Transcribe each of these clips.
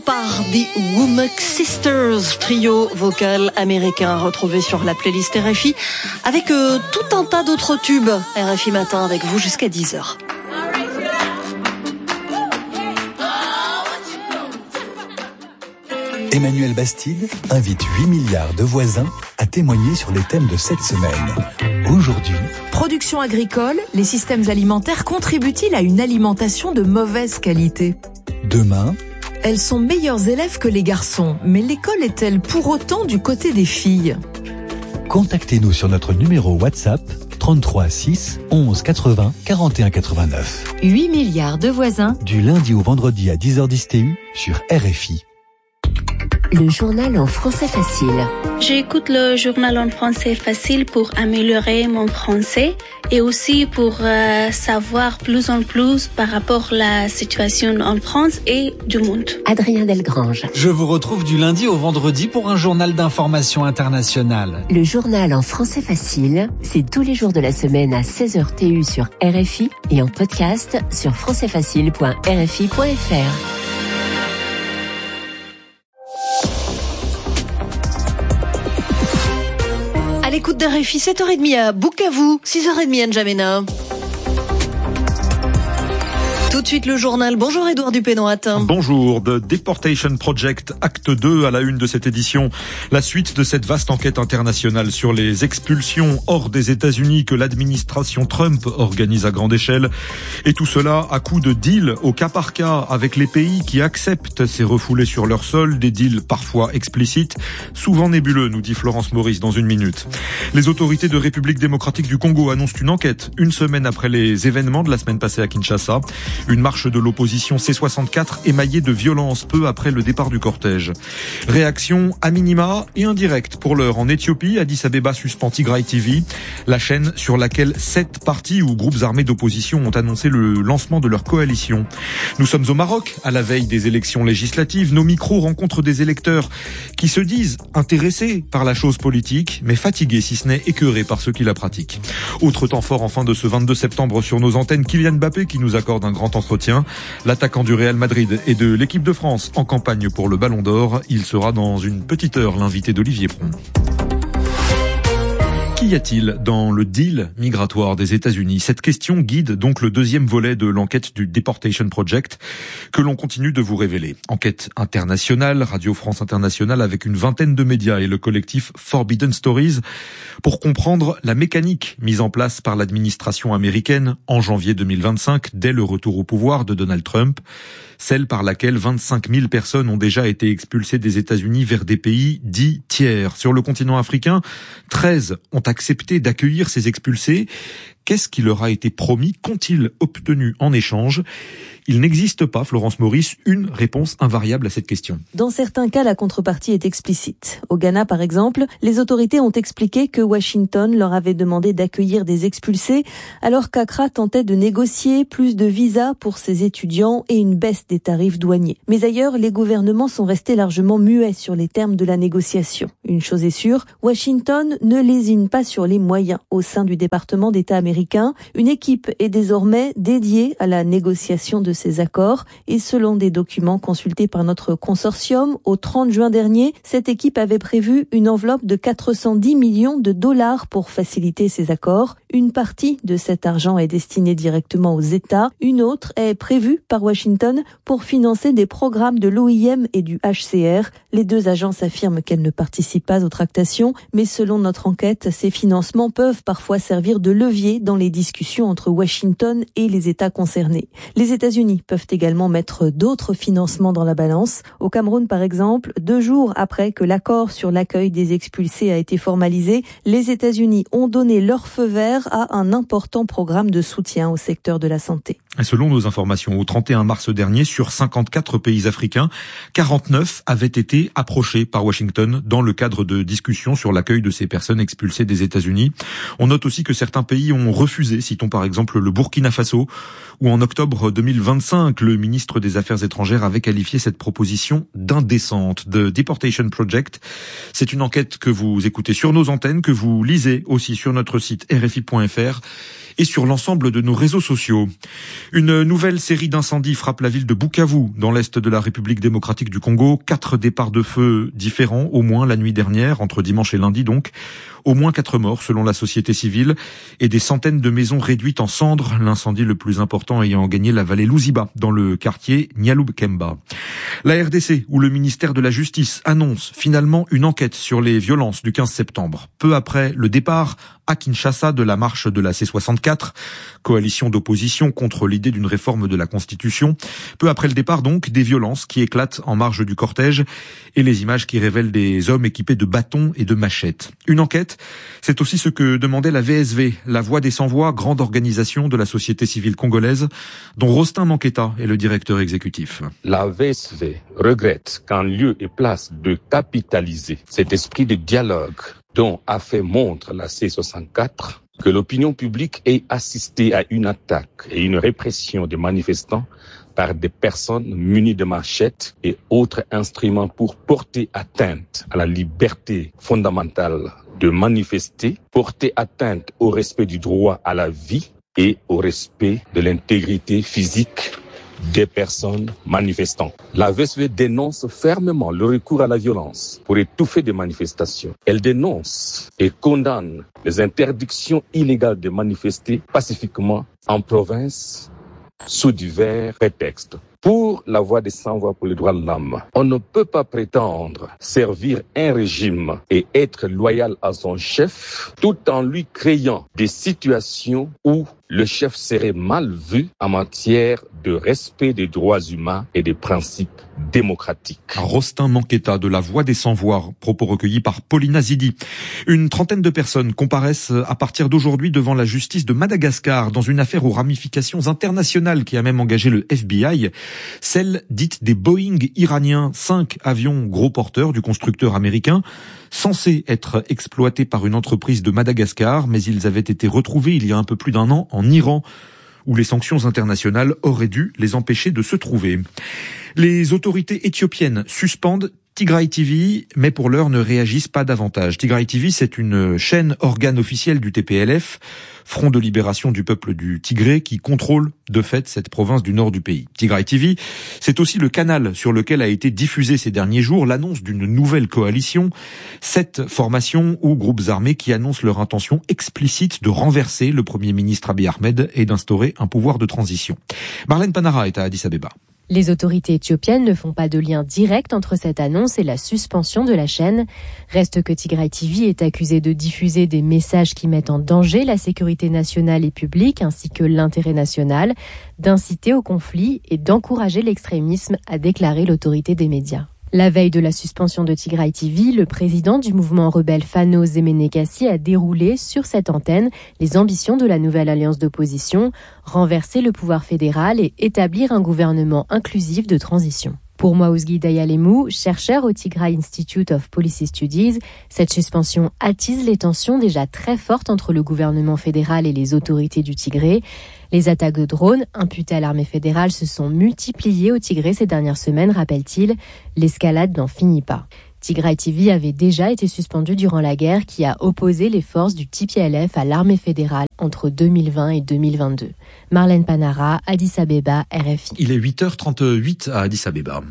Par The Womack Sisters, trio vocal américain retrouvé sur la playlist RFI avec tout un tas d'autres tubes. RFI Matin avec vous jusqu'à 10h. Emmanuel Bastide invite 8 milliards de voisins à témoigner sur les thèmes de cette semaine. Aujourd'hui, production agricole, les systèmes alimentaires contribuent-ils à une alimentation de mauvaise qualité ? Demain, elles sont meilleures élèves que les garçons, mais l'école est-elle pour autant du côté des filles ? contactez-nous sur notre numéro WhatsApp 33 6 11 80 41 89. 8 milliards de voisins. Du lundi au vendredi à 10h10 TU sur RFI. Le journal en français facile. J'écoute le journal en français facile pour améliorer mon français et aussi pour savoir plus en plus par rapport à la situation en France et du monde. Adrien Delgrange. Je vous retrouve du lundi au vendredi pour un journal d'information internationale. Le journal en français facile, c'est tous les jours de la semaine à 16h TU sur RFI et en podcast sur françaisfacile.rfi.fr. À l'écoute d'RFI, 7h30 à Bukavu, 6h30 à N'Djamena. Tout de suite le journal. Bonjour Édouard Dupénoat. Bonjour. The Deportation Project, acte 2 à la une de cette édition. La suite de cette vaste enquête internationale sur les expulsions hors des États-Unis que l'administration Trump organise à grande échelle. Et tout cela à coup de deals au cas par cas avec les pays qui acceptent ces refoulés sur leur sol, des deals parfois explicites, souvent nébuleux, nous dit Florence Maurice dans une minute. Les autorités de République démocratique du Congo annoncent une enquête une semaine après les événements de la semaine passée à Kinshasa. Une marche de l'opposition C64 émaillée de violence peu après le départ du cortège. Réaction à minima et indirecte pour l'heure en Éthiopie. Addis Abeba suspend Tigray TV, la chaîne sur laquelle 7 partis ou groupes armés d'opposition ont annoncé le lancement de leur coalition. Nous sommes au Maroc, à la veille des élections législatives. Nos micros rencontrent des électeurs qui se disent intéressés par la chose politique, mais fatigués si ce n'est écœurés par ceux qui la pratiquent. Autre temps fort en fin de ce 22 septembre sur nos antennes, Kylian Mbappé qui nous accorde un grand entretien. L'attaquant du Real Madrid et de l'équipe de France en campagne pour le Ballon d'Or. Il sera dans une petite heure l'invité d'Olivier Pron. Qu'y a-t-il dans le deal migratoire des États-Unis ? Cette question guide donc le deuxième volet de l'enquête du Deportation Project que l'on continue de vous révéler. Enquête internationale, Radio France Internationale avec une vingtaine de médias et le collectif Forbidden Stories pour comprendre la mécanique mise en place par l'administration américaine en janvier 2025 dès le retour au pouvoir de Donald Trump. Celle par laquelle 25 000 personnes ont déjà été expulsées des États-Unis vers des pays dits tiers. Sur le continent africain, 13 ont accepté d'accueillir ces expulsés. Qu'est-ce qui leur a été promis ? Qu'ont-ils obtenu en échange ? Il n'existe pas, Florence Maurice, une réponse invariable à cette question. Dans certains cas, la contrepartie est explicite. Au Ghana, par exemple, les autorités ont expliqué que Washington leur avait demandé d'accueillir des expulsés, alors qu'Accra tentait de négocier plus de visas pour ses étudiants et une baisse des tarifs douaniers. Mais ailleurs, les gouvernements sont restés largement muets sur les termes de la négociation. Une chose est sûre, Washington ne lésine pas sur les moyens. Au sein du département d'État américain, une équipe est désormais dédiée à la négociation de ces accords et selon des documents consultés par notre consortium, au 30 juin dernier, cette équipe avait prévu une enveloppe de 410 millions de dollars pour faciliter ces accords. Une partie de cet argent est destinée directement aux États, une autre est prévue par Washington pour financer des programmes de l'OIM et du HCR. Les deux agences affirment qu'elles ne participent pas aux tractations, mais selon notre enquête, ces financements peuvent parfois servir de levier dans les discussions entre Washington et les États concernés. Les États-Unis peuvent également mettre d'autres financements dans la balance. Au Cameroun, par exemple, 2 jours après que l'accord sur l'accueil des expulsés a été formalisé, les États-Unis ont donné leur feu vert à un important programme de soutien au secteur de la santé. Selon nos informations, au 31 mars dernier, sur 54 pays africains, 49 avaient été approchés par Washington dans le cadre de discussions sur l'accueil de ces personnes expulsées des États-Unis. On note aussi que certains pays ont refusé, citons par exemple le Burkina Faso, où en octobre 2025, le ministre des Affaires étrangères avait qualifié cette proposition d'indécente. The Deportation Project, c'est une enquête que vous écoutez sur nos antennes, que vous lisez aussi sur notre site rfi.fr et sur l'ensemble de nos réseaux sociaux. Une nouvelle série d'incendies frappe la ville de Bukavu, dans l'est de la République démocratique du Congo. 4 départs de feu différents, au moins la nuit dernière, entre dimanche et lundi donc. Au moins 4 morts selon la société civile et des centaines de maisons réduites en cendres, l'incendie le plus important ayant gagné la vallée Luziba dans le quartier Nyalubkemba. La RDC, où le ministère de la Justice annonce finalement une enquête sur les violences du 15 septembre. Peu après le départ à Kinshasa de la marche de la C64, coalition d'opposition contre l'idée d'une réforme de la Constitution. Peu après le départ donc, des violences qui éclatent en marge du cortège et les images qui révèlent des hommes équipés de bâtons et de machettes. Une enquête, c'est aussi ce que demandait la VSV, la Voix des Sans-Voix, grande organisation de la société civile congolaise, dont Rostin Manqueta est le directeur exécutif. La VSV regrette qu'en lieu et place de capitaliser cet esprit de dialogue dont a fait montre la C64, que l'opinion publique ait assisté à une attaque et une répression des manifestants par des personnes munies de machettes et autres instruments pour porter atteinte à la liberté fondamentale de manifester, porter atteinte au respect du droit à la vie et au respect de l'intégrité physique des personnes manifestant. La VSV dénonce fermement le recours à la violence pour étouffer des manifestations. Elle dénonce et condamne les interdictions illégales de manifester pacifiquement en province sous divers prétextes. Pour la Voix des Sans-Voix pour les droits de l'homme, on ne peut pas prétendre servir un régime et être loyal à son chef tout en lui créant des situations où le chef serait mal vu en matière de respect des droits humains et des principes démocratiques. Rostin Manqueta de la Voix des Sans-Voix, propos recueillis par Paulina Zidi. Une trentaine de personnes comparaissent à partir d'aujourd'hui devant la justice de Madagascar dans une affaire aux ramifications internationales qui a même engagé le FBI, celle dite des Boeing iraniens, 5 avions gros porteurs du constructeur américain, censés être exploités par une entreprise de Madagascar, mais ils avaient été retrouvés il y a un peu plus d'1 an en Iran, où les sanctions internationales auraient dû les empêcher de se trouver. Les autorités éthiopiennes suspendent Tigray TV, mais pour l'heure ne réagissent pas davantage. Tigray TV, c'est une chaîne organe officielle du TPLF, Front de libération du peuple du Tigré, qui contrôle de fait cette province du nord du pays. Tigray TV, c'est aussi le canal sur lequel a été diffusé ces derniers jours l'annonce d'une nouvelle coalition, 7 formations ou groupes armés qui annoncent leur intention explicite de renverser le Premier ministre Abiy Ahmed et d'instaurer un pouvoir de transition. Marlène Panara est à Addis Abeba. Les autorités éthiopiennes ne font pas de lien direct entre cette annonce et la suspension de la chaîne. Reste que Tigray TV est accusé de diffuser des messages qui mettent en danger la sécurité nationale et publique ainsi que l'intérêt national, d'inciter au conflit et d'encourager l'extrémisme, a déclaré l'autorité des médias. La veille de la suspension de Tigray TV, le président du mouvement rebelle Fano Zemenekassi a déroulé sur cette antenne les ambitions de la nouvelle alliance d'opposition, renverser le pouvoir fédéral et établir un gouvernement inclusif de transition. Pour Mwaouzgi Dayalemou, chercheur au Tigray Institute of Policy Studies, cette suspension attise les tensions déjà très fortes entre le gouvernement fédéral et les autorités du Tigré. Les attaques de drones imputées à l'armée fédérale se sont multipliées au Tigré ces dernières semaines, rappelle-t-il. L'escalade n'en finit pas. Tigray TV avait déjà été suspendu durant la guerre qui a opposé les forces du TPLF à l'armée fédérale entre 2020 et 2022. Marlène Panara, Addis Abeba, RFI. Il est 8h38 à Addis Abeba.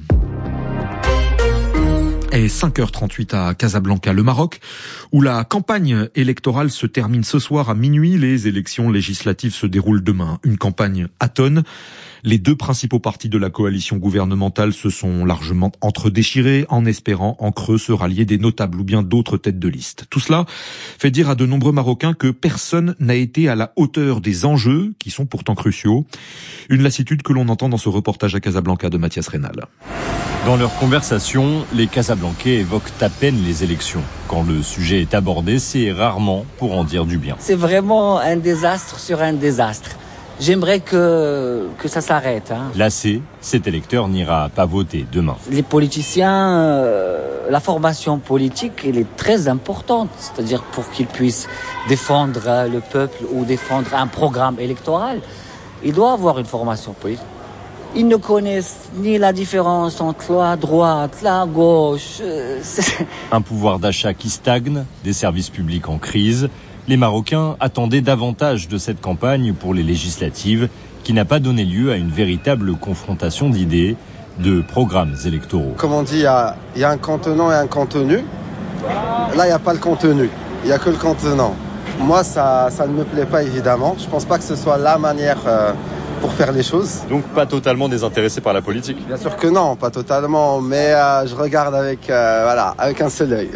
Et 5h38 à Casablanca, le Maroc, où la campagne électorale se termine ce soir à minuit. Les élections législatives se déroulent demain. Une campagne atone. Les 2 principaux partis de la coalition gouvernementale se sont largement entre-déchirés en espérant en creux se rallier des notables ou bien d'autres têtes de liste. Tout cela fait dire à de nombreux Marocains que personne n'a été à la hauteur des enjeux qui sont pourtant cruciaux. Une lassitude que l'on entend dans ce reportage à Casablanca de Mathias Reynal. Dans leur conversation, les Casablancais évoquent à peine les élections. Quand le sujet est abordé, c'est rarement pour en dire du bien. C'est vraiment un désastre sur un désastre. J'aimerais que ça s'arrête. Lassé, cet électeur n'ira pas voter demain. Les politiciens, la formation politique, elle est très importante. C'est-à-dire pour qu'ils puissent défendre le peuple ou défendre un programme électoral, il doit avoir une formation politique. Ils ne connaissent ni la différence entre la droite, la gauche. Un pouvoir d'achat qui stagne, des services publics en crise. Les Marocains attendaient davantage de cette campagne pour les législatives qui qui n'a pas donné lieu à une véritable confrontation d'idées, de programmes électoraux. Comme on dit, il y a un contenant et un contenu. Là, il n'y a pas le contenu, il n'y a que le contenant. Moi, ça ne me plaît pas, évidemment. Je ne pense pas que ce soit la manière pour faire les choses. Donc pas totalement désintéressé par la politique ? Bien sûr que non, pas totalement, mais je regarde avec un seul œil.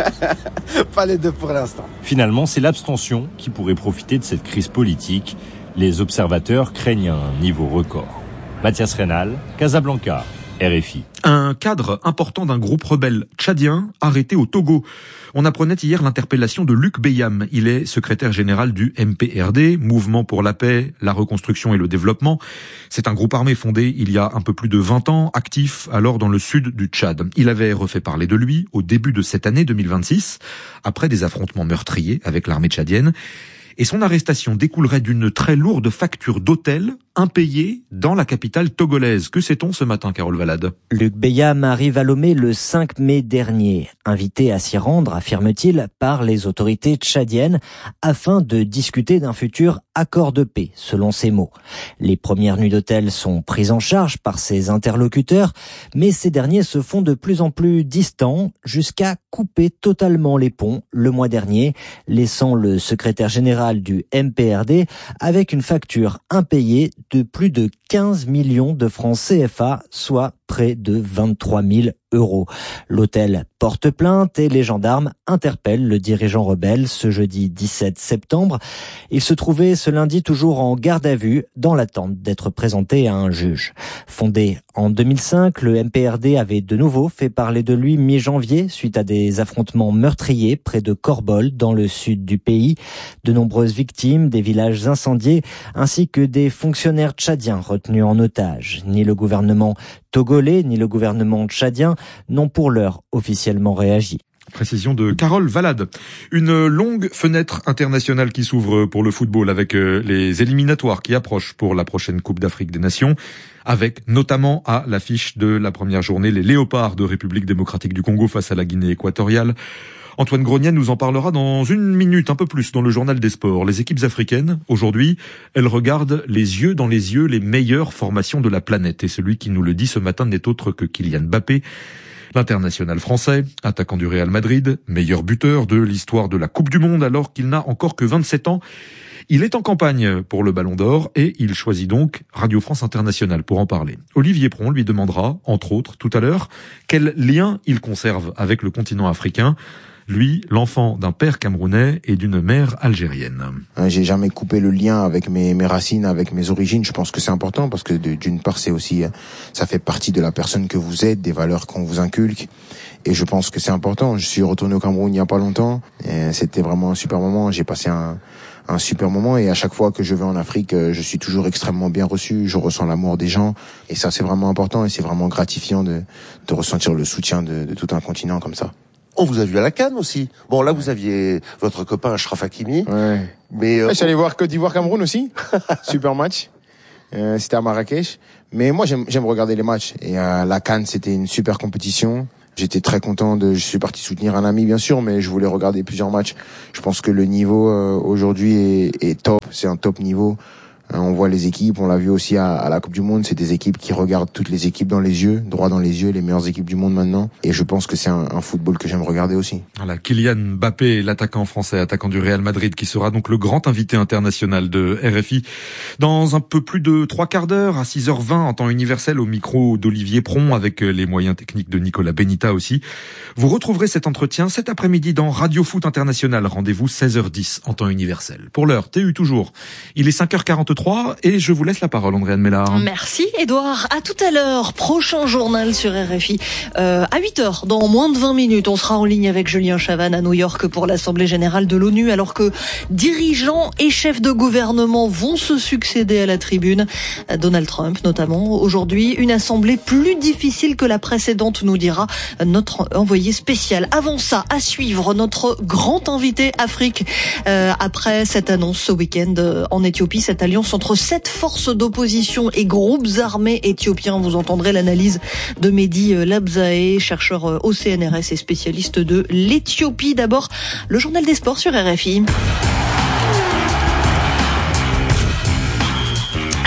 Pas les deux pour l'instant. Finalement, c'est l'abstention qui pourrait profiter de cette crise politique. Les observateurs craignent un niveau record. Mathias Reynal, Casablanca, RFI. Un cadre important d'un groupe rebelle tchadien arrêté au Togo. On apprenait hier l'interpellation de Luc Beyam. Il est secrétaire général du MPRD, Mouvement pour la paix, la reconstruction et le développement. C'est un groupe armé fondé il y a un peu plus de 20 ans, actif alors dans le sud du Tchad. Il avait refait parler de lui au début de cette année 2026, après des affrontements meurtriers avec l'armée tchadienne. Et son arrestation découlerait d'une très lourde facture d'hôtel impayée dans la capitale togolaise. Que sait-on ce matin, Carole Valade ? Luc Beyam arrive à Lomé le 5 mai dernier, invité à s'y rendre, affirme-t-il, par les autorités tchadiennes, afin de discuter d'un futur accord de paix, selon ses mots. Les premières nuits d'hôtel sont prises en charge par ses interlocuteurs, mais ces derniers se font de plus en plus distants, jusqu'à couper totalement les ponts le mois dernier, laissant le secrétaire général du MPRD avec une facture impayée de plus de 15 millions de francs CFA, soit près de 23 000 €. L'hôtel porte plainte et les gendarmes interpellent le dirigeant rebelle ce jeudi 17 septembre. Il se trouvait ce lundi toujours en garde à vue dans l'attente d'être présenté à un juge. Fondé en 2005, le MPRD avait de nouveau fait parler de lui mi-janvier suite à des affrontements meurtriers près de Korbol dans le sud du pays. De nombreuses victimes, des villages incendiés ainsi que des fonctionnaires tchadiens retenus en otage. Ni le gouvernement togolais ni le gouvernement tchadien n'ont pour l'heure officiellement réagi. Précision de Carole Valade. Une longue fenêtre internationale qui s'ouvre pour le football avec les éliminatoires qui approchent pour la prochaine Coupe d'Afrique des Nations, avec notamment à l'affiche de la première journée les Léopards de République démocratique du Congo face à la Guinée équatoriale. Antoine Grogniet nous en parlera dans une minute, un peu plus, dans le journal des sports. Les équipes africaines, aujourd'hui, elles regardent les yeux dans les yeux les meilleures formations de la planète. Et celui qui nous le dit ce matin n'est autre que Kylian Mbappé, l'international français, attaquant du Real Madrid, meilleur buteur de l'histoire de la Coupe du Monde alors qu'il n'a encore que 27 ans. Il est en campagne pour le Ballon d'Or et il choisit donc Radio France Internationale pour en parler. Olivier Pron lui demandera, entre autres, tout à l'heure, quel lien il conserve avec le continent africain. Lui, l'enfant d'un père camerounais et d'une mère algérienne. J'ai jamais coupé le lien avec mes racines, avec mes origines. Je pense que c'est important parce que d'une part, c'est aussi, ça fait partie de la personne que vous êtes, des valeurs qu'on vous inculque. Et je pense que c'est important. Je suis retourné au Cameroun il y a pas longtemps. Et c'était vraiment un super moment. J'ai passé un super moment et à chaque fois que je vais en Afrique, je suis toujours extrêmement bien reçu. Je ressens l'amour des gens et ça, c'est vraiment important et c'est vraiment gratifiant de ressentir le soutien de tout un continent comme ça. On vous a vu à la CAN aussi. Bon, là, vous aviez votre copain Achraf Hakimi. Ouais. Mais je suis allé voir Côte d'Ivoire-Cameroun aussi. Super match. C'était à Marrakech. Mais moi, j'aime regarder les matchs. Et la CAN, c'était une super compétition. J'étais très content je suis parti soutenir un ami, bien sûr, mais je voulais regarder plusieurs matchs. Je pense que le niveau, aujourd'hui est top. C'est un top niveau. On voit les équipes, on l'a vu aussi à la Coupe du Monde, c'est des équipes qui regardent toutes les équipes dans les yeux, droit dans les yeux, les meilleures équipes du monde maintenant. Et je pense que c'est un football que j'aime regarder aussi. Voilà, Kylian Mbappé, l'attaquant français, attaquant du Real Madrid, qui sera donc le grand invité international de RFI dans un peu plus de 3 quarts d'heure, à 6h20 en temps universel, au micro d'Olivier Pron, avec les moyens techniques de Nicolas Benita aussi. Vous retrouverez cet entretien cet après-midi dans Radio Foot International. Rendez-vous 16h10 en temps universel. Pour l'heure, TU toujours. Il est 5h43 et je vous laisse la parole, Andréane Mélard. Merci, Édouard. À tout à l'heure. Prochain journal sur RFI. À 8h, dans moins de 20 minutes, on sera en ligne avec Julien Chavannes à New York pour l'Assemblée Générale de l'ONU, alors que dirigeants et chefs de gouvernement vont se succéder à la tribune. Donald Trump, notamment. Aujourd'hui, une assemblée plus difficile que la précédente, nous dira notre envoyé spécial. Avant ça, à suivre, notre grand invité Afrique, après cette annonce ce week-end en Éthiopie, cette alliance entre 7 forces d'opposition et groupes armés éthiopiens. Vous entendrez l'analyse de Mehdi Labzae, chercheur au CNRS et spécialiste de l'Éthiopie. D'abord, le journal des sports sur RFI.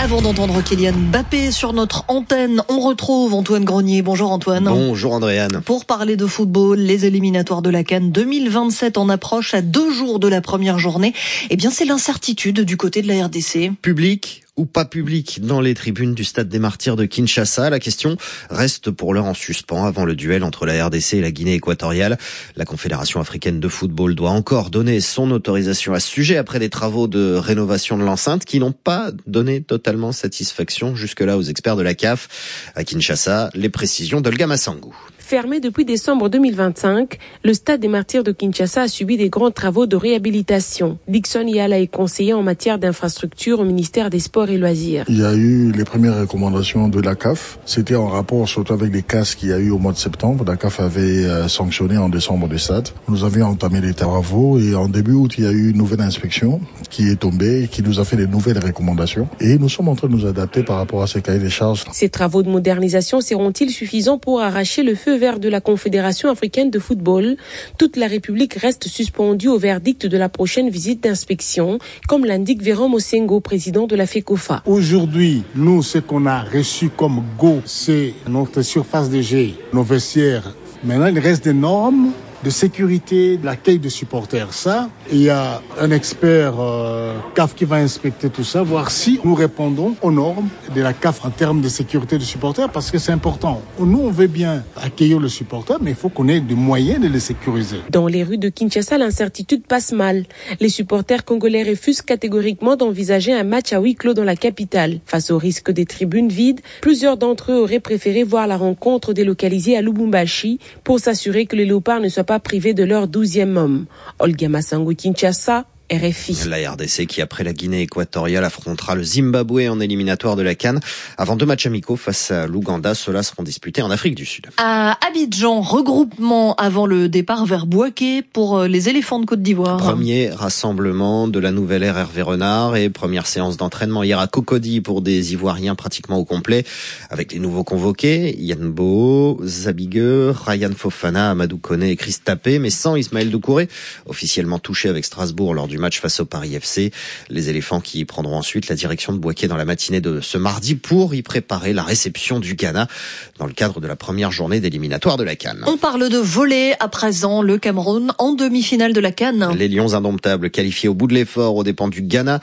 Avant d'entendre Kylian Mbappé sur notre antenne, on retrouve Antoine Grenier. Bonjour Antoine. Bonjour Andréane. Pour parler de football, les éliminatoires de la CAN 2027 en approche à 2 jours de la première journée. Eh bien, c'est l'incertitude du côté de la RDC. Public ou pas public dans les tribunes du Stade des Martyrs de Kinshasa. La question reste pour l'heure en suspens avant le duel entre la RDC et la Guinée équatoriale. La Confédération africaine de football doit encore donner son autorisation à ce sujet après des travaux de rénovation de l'enceinte qui n'ont pas donné totalement satisfaction jusque-là aux experts de la CAF. À Kinshasa, les précisions d'Olga Massangou. Fermé depuis décembre 2025, le Stade des Martyrs de Kinshasa a subi des grands travaux de réhabilitation. Dixon Yala est conseiller en matière d'infrastructure au ministère des Sports et Loisirs. Il y a eu les premières recommandations de la CAF. C'était en rapport surtout avec les casses qu'il y a eu au mois de septembre. La CAF avait sanctionné en décembre des stades. Nous avions entamé les travaux et en début août, il y a eu une nouvelle inspection qui est tombée et qui nous a fait des nouvelles recommandations. Et nous sommes en train de nous adapter par rapport à ces cahiers des charges. Ces travaux de modernisation seront-ils suffisants pour arracher le feu vert de la Confédération africaine de football? Toute la République reste suspendue au verdict de la prochaine visite d'inspection, comme l'indique Véran Mosengo, président de la FECOFA. Aujourd'hui, nous, ce qu'on a reçu comme go, c'est notre surface de jeu, nos vestiaires. Maintenant, il reste des normes de sécurité, de l'accueil des supporters. Ça, il y a un expert CAF qui va inspecter tout ça, voir si nous répondons aux normes de la CAF en termes de sécurité des supporters, parce que c'est important. Nous, on veut bien accueillir les supporters, mais il faut qu'on ait des moyens de les sécuriser. Dans les rues de Kinshasa, l'incertitude passe mal. Les supporters congolais refusent catégoriquement d'envisager un match à huis clos dans la capitale. Face au risque des tribunes vides, plusieurs d'entre eux auraient préféré voir la rencontre délocalisée à Lubumbashi pour s'assurer que les léopards ne soient pas privés de leur 12e homme. Olga Massangou, Kinshasa, RFI. La RDC qui, après la Guinée équatoriale, affrontera le Zimbabwe en éliminatoire de la CAN. Avant 2 matchs amicaux face à l'Ouganda, ceux-là seront disputés en Afrique du Sud. À Abidjan, regroupement avant le départ vers Bouaké pour les éléphants de Côte d'Ivoire. Premier rassemblement de la nouvelle ère Hervé Renard et première séance d'entraînement hier à Cocody pour des Ivoiriens pratiquement au complet avec les nouveaux convoqués, Yann Bo, Zabigue, Ryan Fofana, Amadou Koné et Chris Tapé, mais sans Ismaël Doucouré, officiellement touché avec Strasbourg lors du match face au Paris FC. Les éléphants qui prendront ensuite la direction de Bouaké dans la matinée de ce mardi pour y préparer la réception du Ghana dans le cadre de la première journée d'éliminatoire de la CAN. On parle de volley à présent, le Cameroun en demi-finale de la CAN. Les Lions indomptables qualifiés au bout de l'effort aux dépens du Ghana,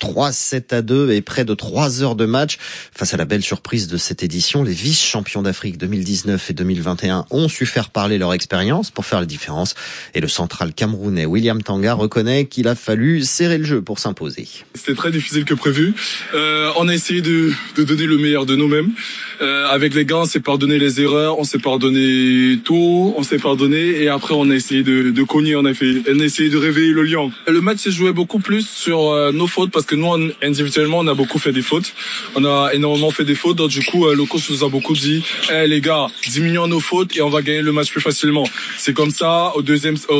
3-7-2 et près de 3 heures de match. Face à la belle surprise de cette édition, les vice-champions d'Afrique 2019 et 2021 ont su faire parler leur expérience pour faire la différence. Et le central camerounais William Tanga reconnaît qu'il a fallu serrer le jeu pour s'imposer. C'était très difficile que prévu. On a essayé de donner le meilleur de nous-mêmes. Avec les gars, on s'est pardonné les erreurs, on s'est pardonné tout, on s'est pardonné et après on a essayé de cogner, on a essayé de réveiller le lion. Le match s'est joué beaucoup plus sur nos fautes parce que nous, individuellement, on a beaucoup fait des fautes. On a énormément fait des fautes, donc du coup, le coach nous a beaucoup dit les gars, diminuons nos fautes et on va gagner le match plus facilement. C'est comme ça, au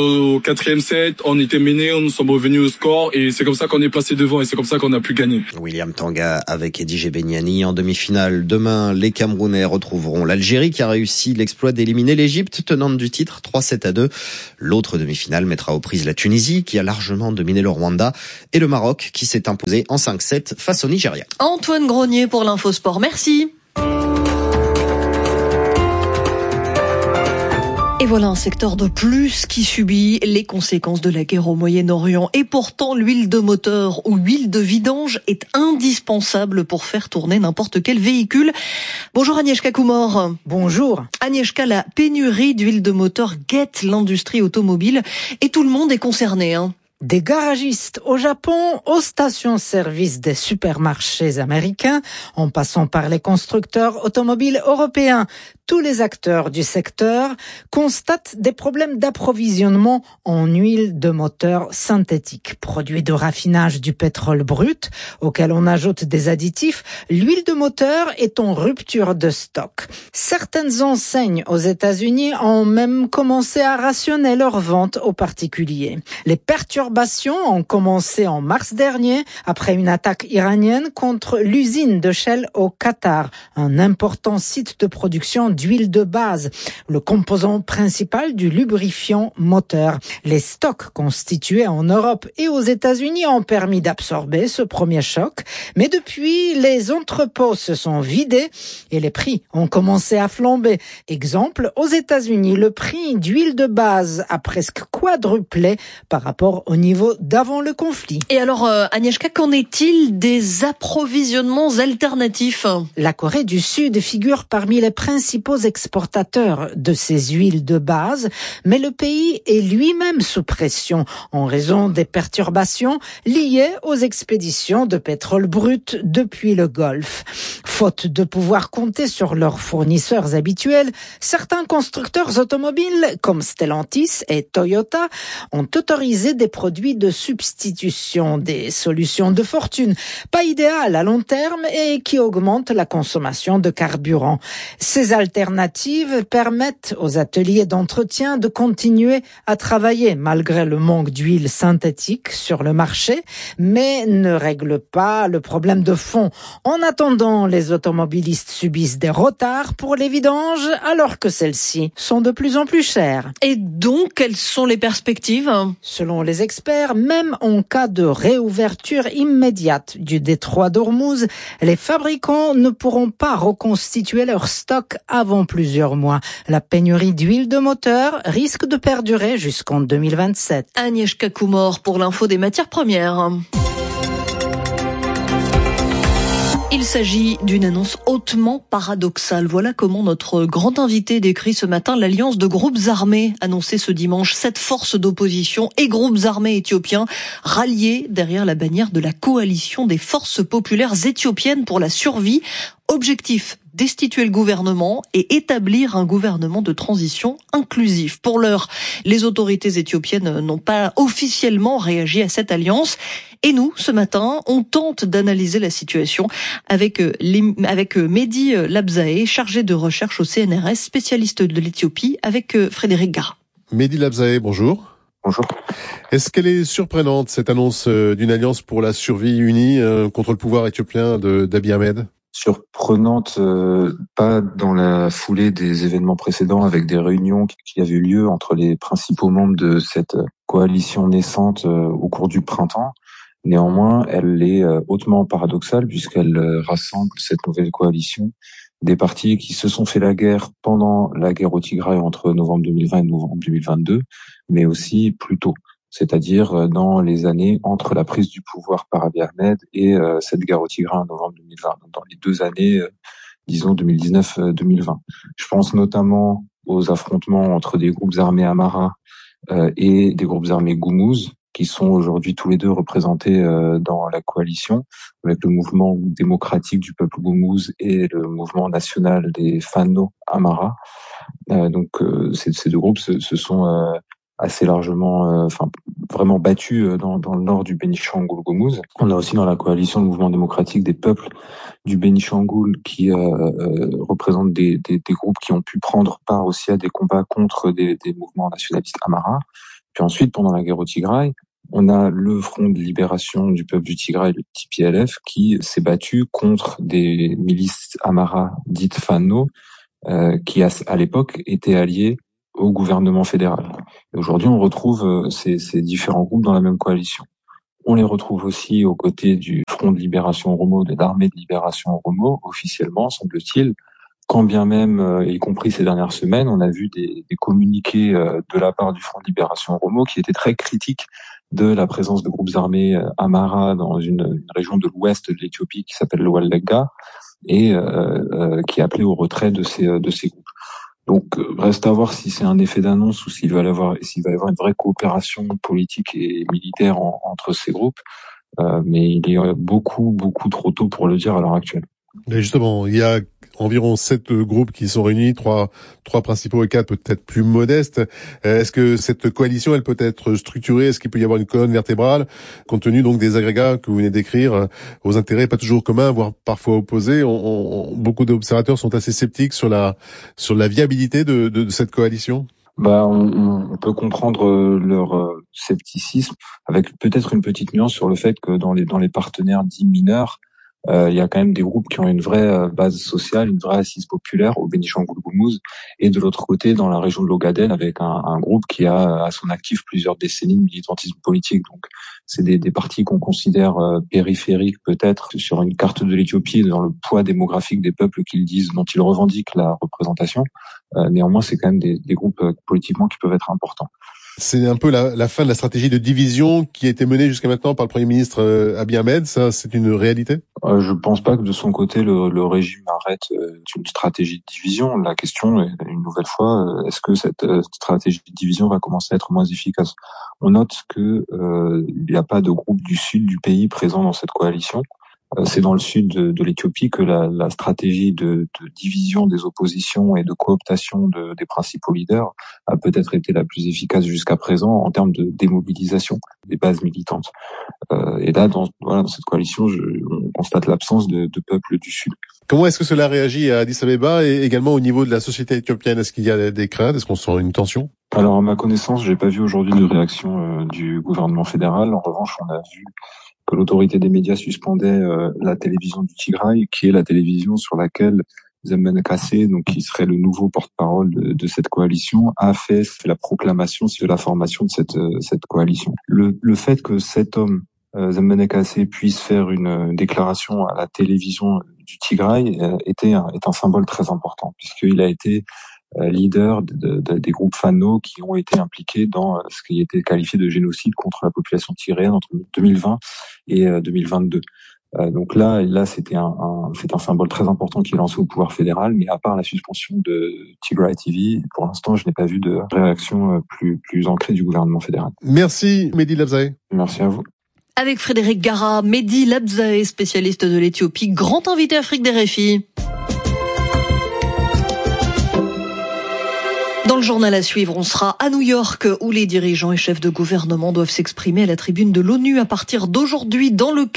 4e set, on était menés, nous sommes revenus au score et c'est comme ça qu'on est passé devant et c'est comme ça qu'on a pu gagner. William Tanga avec Eddie Beniani en demi-finale. Demain, les Camerounais retrouveront l'Algérie qui a réussi l'exploit d'éliminer l'Égypte, tenante du titre 3-7-2. L'autre demi-finale mettra aux prises la Tunisie qui a largement dominé le Rwanda et le Maroc qui s'est imposé en 5-7 face au Nigeria. Antoine Grenier pour l'Infosport. Merci. Et voilà un secteur de plus qui subit les conséquences de la guerre au Moyen-Orient. Et pourtant, l'huile de moteur ou l'huile de vidange est indispensable pour faire tourner n'importe quel véhicule. Bonjour Agnieszka Kumor. Bonjour. Agnieszka, la pénurie d'huile de moteur guette l'industrie automobile et tout le monde est concerné, Des garagistes au Japon, aux stations-service des supermarchés américains, en passant par les constructeurs automobiles européens. Tous les acteurs du secteur constatent des problèmes d'approvisionnement en huile de moteur synthétique. Produit de raffinage du pétrole brut, auquel on ajoute des additifs, l'huile de moteur est en rupture de stock. Certaines enseignes aux États-Unis ont même commencé à rationner leur vente aux particuliers. Les perturbations perturbations ont commencé en mars dernier après une attaque iranienne contre l'usine de Shell au Qatar, un important site de production d'huile de base, le composant principal du lubrifiant moteur. Les stocks constitués en Europe et aux États-Unis ont permis d'absorber ce premier choc, mais depuis, les entrepôts se sont vidés et les prix ont commencé à flamber. Exemple, aux États-Unis, le prix d'huile de base a presque quadruplé par rapport au niveau d'avant le conflit. Et alors, Agnieszka, qu'en est-il des approvisionnements alternatifs ? La Corée du Sud figure parmi les principaux exportateurs de ces huiles de base, mais le pays est lui-même sous pression en raison des perturbations liées aux expéditions de pétrole brut depuis le Golfe. Faute de pouvoir compter sur leurs fournisseurs habituels, certains constructeurs automobiles comme Stellantis et Toyota ont autorisé des produits de substitution, des solutions de fortune, pas idéales à long terme et qui augmentent la consommation de carburant. Ces alternatives permettent aux ateliers d'entretien de continuer à travailler malgré le manque d'huile synthétique sur le marché, mais ne règlent pas le problème de fond. En attendant, les automobilistes subissent des retards pour les vidanges alors que celles-ci sont de plus en plus chères. Et donc, quelles sont les perspectives ? Selon les experts, même en cas de réouverture immédiate du détroit d'Ormuz, les fabricants ne pourront pas reconstituer leur stock avant plusieurs mois. La pénurie d'huile de moteur risque de perdurer jusqu'en 2027. Agnieszka Kumor pour l'info des matières premières. Il s'agit d'une annonce hautement paradoxale. Voilà comment notre grand invité décrit ce matin l'alliance de groupes armés annoncée ce dimanche. 7 forces d'opposition et groupes armés éthiopiens ralliés derrière la bannière de la coalition des forces populaires éthiopiennes pour la survie. Objectif: destituer le gouvernement et établir un gouvernement de transition inclusif. Pour l'heure, les autorités éthiopiennes n'ont pas officiellement réagi à cette alliance. Et nous, ce matin, on tente d'analyser la situation avec Mehdi Labzaé, chargé de recherche au CNRS, spécialiste de l'Éthiopie, avec Frédéric Gara. Mehdi Labzaé, bonjour. Bonjour. Est-ce qu'elle est surprenante, cette annonce d'une alliance pour la survie unie contre le pouvoir éthiopien d'Abiy Ahmed ? Surprenante, pas dans la foulée des événements précédents avec des réunions qui avaient eu lieu entre les principaux membres de cette coalition naissante au cours du printemps. Néanmoins, elle est hautement paradoxale puisqu'elle rassemble cette nouvelle coalition des partis qui se sont fait la guerre pendant la guerre au Tigray entre novembre 2020 et novembre 2022, mais aussi plus tôt, c'est-à-dire dans les années entre la prise du pouvoir par Abiy Ahmed et cette guerre au Tigray en novembre 2020, donc dans les 2 années, disons 2019-2020. Je pense notamment aux affrontements entre des groupes armés Amhara et des groupes armés Gumuz, qui sont aujourd'hui tous les deux représentés dans la coalition, avec le mouvement démocratique du peuple Gumuz et le mouvement national des Fano Amhara. Donc ces 2 groupes se sont assez largement, vraiment battus dans le nord du Bénichangul-Gumuz. On a aussi dans la coalition le mouvement démocratique des peuples du Bénichangul qui représente des groupes qui ont pu prendre part aussi à des combats contre des mouvements nationalistes Amhara. Puis ensuite, pendant la guerre au Tigray, on a le Front de libération du peuple du Tigray, le TPLF, qui s'est battu contre des milices Amhara dites Fano, qui à l'époque étaient alliés au gouvernement fédéral. Et aujourd'hui, on retrouve ces différents groupes dans la même coalition. On les retrouve aussi aux côtés du Front de libération Oromo, de l'armée de libération Oromo, officiellement, semble-t-il. Quand bien même, y compris ces dernières semaines, on a vu des communiqués de la part du Front de libération Oromo qui étaient très critiques de la présence de groupes armés Amhara dans une région de l'ouest de l'Éthiopie qui s'appelle le Wallagga et qui appelait au retrait de ces groupes. Donc reste à voir si c'est un effet d'annonce ou s'il va y avoir une vraie coopération politique et militaire entre ces groupes. Mais il est beaucoup trop tôt pour le dire à l'heure actuelle. Et justement, il y a environ 7 groupes qui sont réunis, 3 principaux et 4 peut-être plus modestes. Est-ce que cette coalition, elle peut être structurée? Est-ce qu'il peut y avoir une colonne vertébrale, compte tenu donc des agrégats que vous venez d'écrire, aux intérêts pas toujours communs, voire parfois opposés? Beaucoup d'observateurs sont assez sceptiques sur la viabilité de cette coalition. On peut comprendre leur scepticisme, avec peut-être une petite nuance sur le fait que dans les partenaires dits mineurs, il y a quand même des groupes qui ont une vraie base sociale, une vraie assise populaire au Bénichangul-Gumuz, et de l'autre côté, dans la région de l'Ogaden, avec un groupe qui a à son actif plusieurs décennies de militantisme politique. Donc, c'est des partis qu'on considère périphériques peut-être sur une carte de l'Éthiopie, dans le poids démographique des peuples dont ils revendiquent la représentation. Néanmoins, c'est quand même des groupes politiquement qui peuvent être importants. C'est un peu la fin de la stratégie de division qui a été menée jusqu'à maintenant par le Premier ministre Abiy Ahmed. Ça, c'est une réalité? Je pense pas que de son côté, le régime arrête une stratégie de division. La question est, une nouvelle fois, est-ce que cette stratégie de division va commencer à être moins efficace? On note que il n'y a pas de groupe du sud du pays présent dans cette coalition. C'est dans le sud de l'Éthiopie que la stratégie de division des oppositions et de cooptation des principaux leaders a peut-être été la plus efficace jusqu'à présent en termes de démobilisation des bases militantes. Et là, dans cette coalition, on constate l'absence de peuples du sud. Comment est-ce que cela réagit à Addis Abeba et également au niveau de la société éthiopienne? Est-ce qu'il y a des craintes? Est-ce qu'on sent une tension? Alors, à ma connaissance, j'ai pas vu aujourd'hui de réaction du gouvernement fédéral. En revanche, on a vu que l'autorité des médias suspendait la télévision du Tigray, qui est la télévision sur laquelle Zemmene Kassé, donc qui serait le nouveau porte-parole de cette coalition, a fait la proclamation de la formation de cette coalition. Le fait que cet homme, Zemmene Kassé, puisse faire une déclaration à la télévision du Tigray est un symbole très important, puisqu'il a été leader des groupes Fano qui ont été impliqués dans ce qui était qualifié de génocide contre la population tigrayenne entre 2020 et 2022. Donc là, c'est un symbole très important qui est lancé au pouvoir fédéral, mais à part la suspension de Tigray TV, pour l'instant, je n'ai pas vu de réaction plus ancrée du gouvernement fédéral. Merci, Mehdi Labzaï. Merci à vous. Avec Frédéric Gara, Mehdi Labzaï, spécialiste de l'Éthiopie, grand invité Afrique des RFI. Dans le journal à suivre, on sera à New York où les dirigeants et chefs de gouvernement doivent s'exprimer à la tribune de l'ONU à partir d'aujourd'hui dans le